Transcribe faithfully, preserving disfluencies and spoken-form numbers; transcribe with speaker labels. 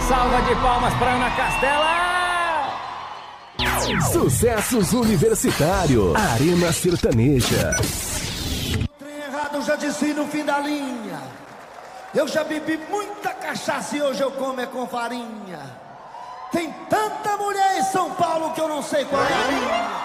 Speaker 1: Salva de palmas para Ana Castela!
Speaker 2: Sucessos Universitário, Arena Sertaneja.
Speaker 3: Trem errado, eu já disse no fim da linha. Eu já bebi muita cachaça e hoje eu como é com farinha. Tem tanta mulher em São Paulo que eu não sei qual é a minha.